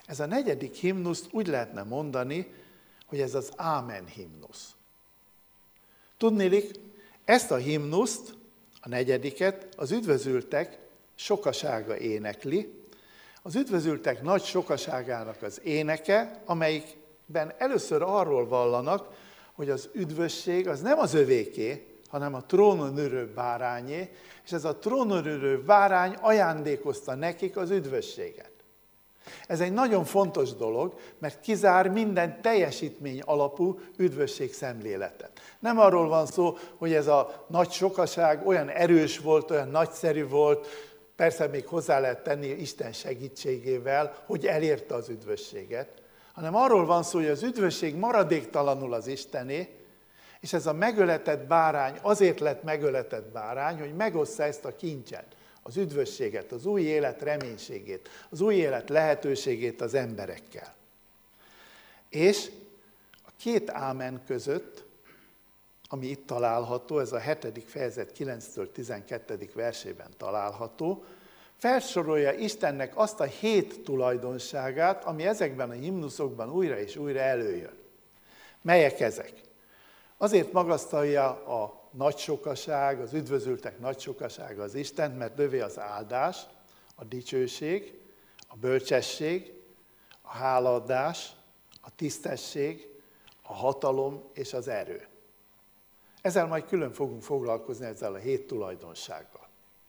Ez a negyedik himnuszt úgy lehetne mondani, hogy ez az Ámen himnusz. Tudniillik, ezt a himnuszt, a negyediket az üdvözültek sokasága énekli. Az üdvözültek nagy sokaságának az éneke, amelyikben először arról vallanak, hogy az üdvösség az nem az övéké, hanem a trónon ülő bárányé, és ez a trónon ülő bárány ajándékozta nekik az üdvösséget. Ez egy nagyon fontos dolog, mert kizár minden teljesítmény alapú üdvösség szemléletet. Nem arról van szó, hogy ez a nagy sokaság olyan erős volt, olyan nagyszerű volt, persze még hozzá lehet tenni Isten segítségével, hogy elérte az üdvösséget, hanem arról van szó, hogy az üdvösség maradéktalanul az Istené, és ez a megöletett bárány azért lett megöletett bárány, hogy megossza ezt a kincset, az üdvösséget, az új élet reménységét, az új élet lehetőségét az emberekkel. És a két ámen között, ami itt található, ez a 7. fejezet 9-től 12. versében található, felsorolja Istennek azt a 7 tulajdonságát, ami ezekben a himnuszokban újra és újra előjön. Melyek ezek? Azért magasztalja a nagy sokaság, az üdvözültek nagy sokasága az Istent, mert övé az áldás, a dicsőség, a bölcsesség, a hálaadás, a tisztesség, a hatalom és az erő. Ezzel majd külön fogunk foglalkozni, ezzel a 7 tulajdonsággal.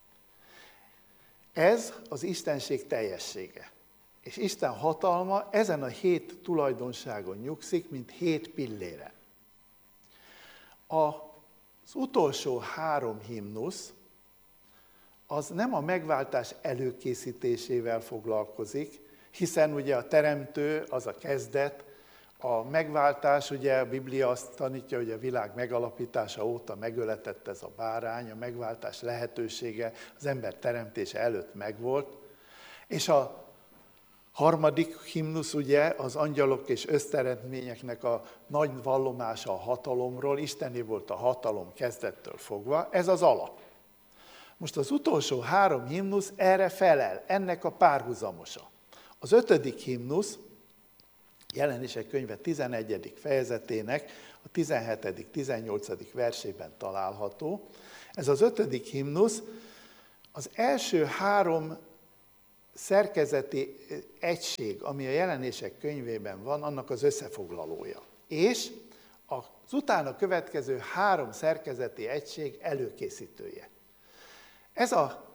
Ez az Istenség teljessége. És Isten hatalma ezen a 7 tulajdonságon nyugszik, mint 7 pillére. Az utolsó 3 himnusz az nem a megváltás előkészítésével foglalkozik, hiszen ugye a teremtő az a kezdet, a megváltás, ugye a Biblia azt tanítja, hogy a világ megalapítása óta megöletett ez a bárány, a megváltás lehetősége az ember teremtése előtt megvolt, és a harmadik himnusz ugye az angyalok és összteremtményeknek a nagy vallomása a hatalomról, Istené volt a hatalom kezdettől fogva, ez az alap. Most az utolsó 3 himnusz erre felel, ennek a párhuzamosa. Az 5. himnusz, Jelenések könyve 11. fejezetének a 17.-18. versében található. Ez az 5. himnusz az első 3 szerkezeti egység, ami a Jelenések könyvében van, annak az összefoglalója. És az utána következő 3 szerkezeti egység előkészítője. Ez a